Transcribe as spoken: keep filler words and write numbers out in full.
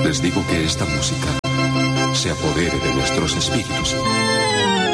Les digo que esta música se apodere de nuestros espíritus.